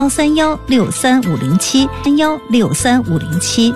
31635073163507。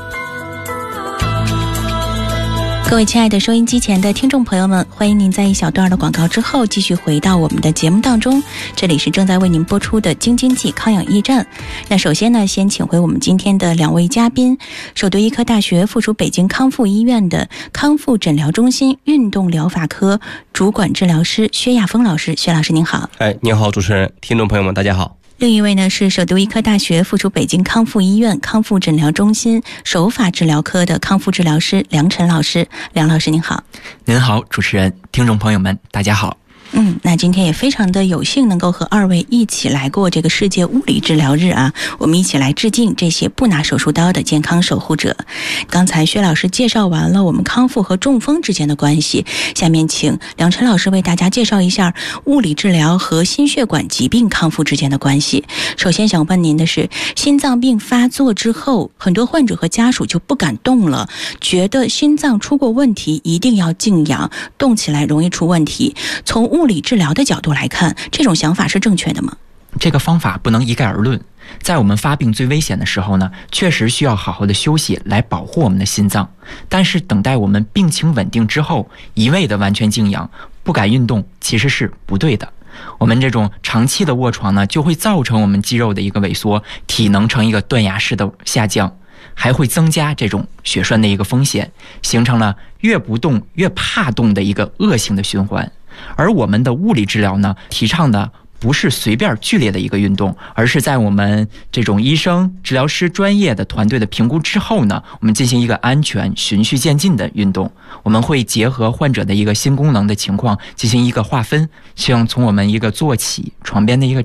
各位亲爱的收音机前的听众朋友们，欢迎您在一小段的广告之后继续回到我们的节目当中。这里是正在为您播出的京津冀康养驿站。那首先呢，先请回我们今天的两位嘉宾，首都医科大学附属北京康复医院的康复诊疗中心运动疗法科主管治疗师薛亚峰老师。薛老师您好。 您好主持人，听众朋友们大家好。 另一位呢是首都医科大学附属北京康复医院康复诊疗中心手法治疗科的康复治疗师梁晨老师。梁老师您好。 您好主持人，听众朋友们大家好。 那今天也非常的有幸能够和二位一起来过这个世界物理治疗日啊，我们一起来致敬这些不拿手术刀的健康守护者。刚才薛老师介绍完了我们康复和中风之间的关系，下面请梁晨老师为大家介绍一下物理治疗和心血管疾病康复之间的关系。首先想问您的是，心脏病发作之后，很多患者和家属就不敢动了，觉得心脏出过问题，一定要静养，动起来容易出问题。从物理治疗的角度来看，这种想法是正确的吗？ 这个方法不能一概而论。在我们发病最危险的时候呢，确实需要好好的休息来保护我们的心脏。但是等待我们病情稳定之后，一味的完全静养，不敢运动，其实是不对的。我们这种长期的卧床呢，就会造成我们肌肉的一个萎缩，体能呈一个断崖式的下降，还会增加这种血栓的一个风险，形成了越不动越怕动的一个恶性的循环。而我们的物理治疗呢，提倡的不是随便剧烈的一个运动，而是在我们这种医生、治疗师专业的团队的评估之后呢，我们进行一个安全、循序渐进的运动。我们会结合患者的一个心功能的情况进行一个划分，像从我们一个坐起、床边的一个